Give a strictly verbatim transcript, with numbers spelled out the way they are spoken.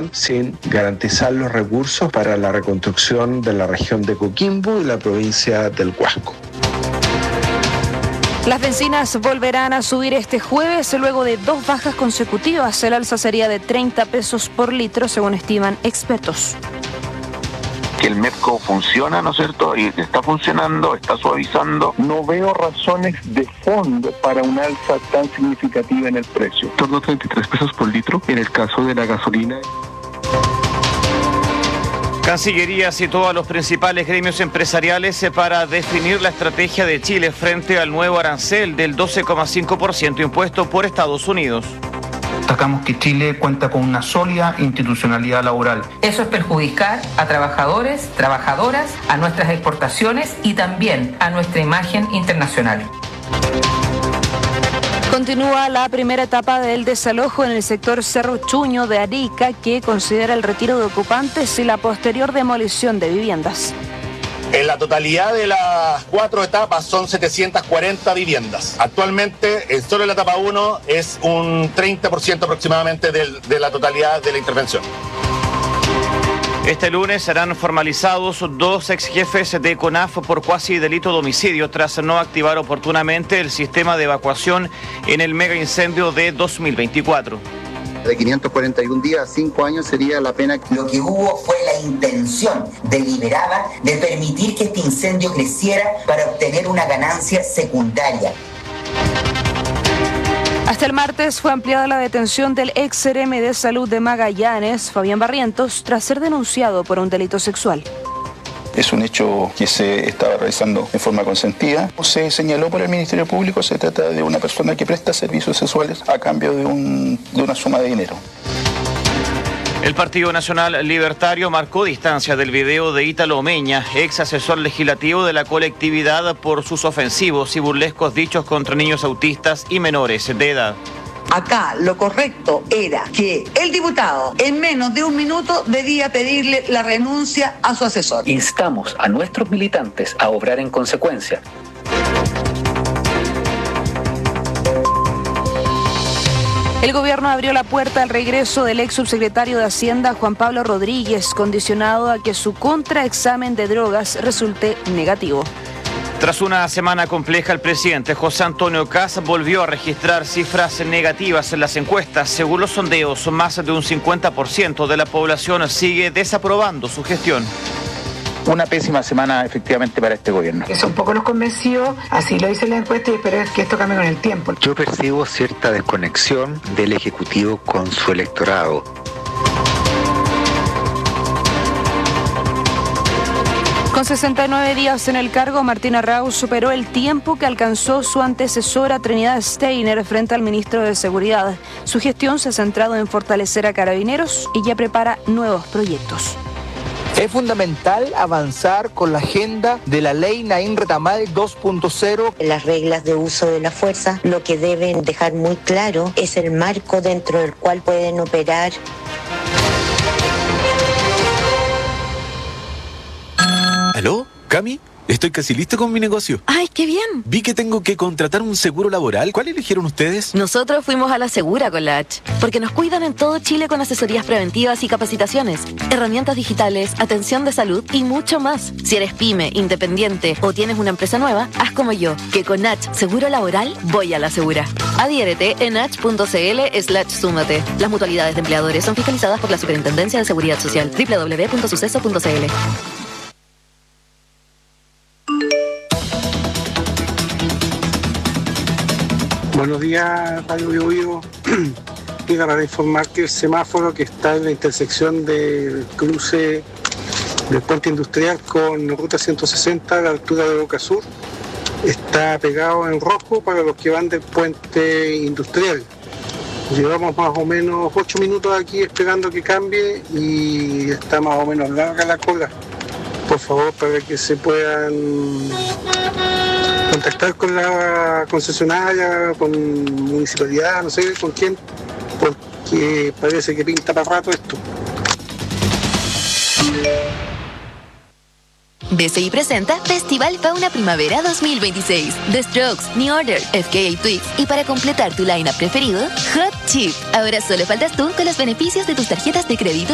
región sin garantizar los recursos para la reconstrucción de la región de Coquimbo y la provincia del Huasco. Las bencinas volverán a subir este jueves luego de dos bajas consecutivas. El alza sería de treinta pesos por litro, según estiman expertos. Que el Merco funciona, ¿no es cierto? Y está funcionando, está suavizando. No veo razones de fondo para una alza tan significativa en el precio. En torno a treinta y tres pesos por litro en el caso de la gasolina. Cancillería citó a los principales gremios empresariales para definir la estrategia de Chile frente al nuevo arancel del doce coma cinco por ciento impuesto por Estados Unidos. Destacamos que Chile cuenta con una sólida institucionalidad laboral. Eso es perjudicar a trabajadores, trabajadoras, a nuestras exportaciones y también a nuestra imagen internacional. Continúa la primera etapa del desalojo en el sector Cerro Chuño de Arica, que considera el retiro de ocupantes y la posterior demolición de viviendas. En la totalidad de las cuatro etapas son setecientas cuarenta viviendas. Actualmente, solo en la etapa uno es un treinta por ciento aproximadamente del, de la totalidad de la intervención. Este lunes serán formalizados dos ex jefes de CONAF por cuasi delito de homicidio tras no activar oportunamente el sistema de evacuación en el mega incendio de dos mil veinticuatro. De quinientos cuarenta y un días a cinco años sería la pena. Lo que hubo fue la intención deliberada de permitir que este incendio creciera para obtener una ganancia secundaria. Hasta el martes fue ampliada la detención del ex seremi de salud de Magallanes, Fabián Barrientos, tras ser denunciado por un delito sexual. Es un hecho que se estaba realizando en forma consentida. Se señaló por el Ministerio Público, se trata de una persona que presta servicios sexuales a cambio de, un, de una suma de dinero. El Partido Nacional Libertario marcó distancia del video de Ítalo Omeña, ex asesor legislativo de la colectividad, por sus ofensivos y burlescos dichos contra niños autistas y menores de edad. Acá lo correcto era que el diputado en menos de un minuto debía pedirle la renuncia a su asesor. Instamos a nuestros militantes a obrar en consecuencia. El gobierno abrió la puerta al regreso del ex subsecretario de Hacienda, Juan Pablo Rodríguez, condicionado a que su contraexamen de drogas resulte negativo. Tras una semana compleja, el presidente José Antonio Kast volvió a registrar cifras negativas en las encuestas. Según los sondeos, más de un cincuenta por ciento de la población sigue desaprobando su gestión. Una pésima semana efectivamente para este gobierno. Eso un poco los convenció, así lo dice la encuesta y espero que esto cambie con el tiempo. Yo percibo cierta desconexión del Ejecutivo con su electorado. Con sesenta y nueve días en el cargo, Martín Arrau superó el tiempo que alcanzó su antecesora Trinidad Steiner frente al ministro de Seguridad. Su gestión se ha centrado en fortalecer a Carabineros y ya prepara nuevos proyectos. Es fundamental avanzar con la agenda de la ley Naim Retamal dos punto cero. Las reglas de uso de la fuerza, lo que deben dejar muy claro es el marco dentro del cual pueden operar. ¿Aló? ¿Cami? Estoy casi listo con mi negocio. ¡Ay, qué bien! Vi que tengo que contratar un seguro laboral. ¿Cuál eligieron ustedes? Nosotros fuimos a la Segura con la H, porque nos cuidan en todo Chile con asesorías preventivas y capacitaciones, herramientas digitales, atención de salud y mucho más. Si eres pyme, independiente o tienes una empresa nueva, haz como yo, que con H Seguro Laboral voy a la Segura. Adhiérete en h punto c l slash súmate. Las mutualidades de empleadores son fiscalizadas por la Superintendencia de Seguridad Social. doble u doble u doble u punto suceso punto c l. Buenos días, Radio Bio Bio. Quiero para informar que el semáforo que está en la intersección del cruce del puente industrial con ruta ciento sesenta a la altura de Boca Sur está pegado en rojo para los que van del puente industrial. Llevamos más o menos ocho minutos aquí esperando que cambie y está más o menos larga la cola. Por favor, para que se puedan contactar con la concesionaria, con municipalidad, no sé con quién, porque parece que pinta para rato esto. B C I presenta Festival Fauna Primavera dos mil veintiséis. The Strokes, New Order, F K A Twigs y para completar tu line-up preferido, Hot Chip. Ahora solo faltas tú con los beneficios de tus tarjetas de crédito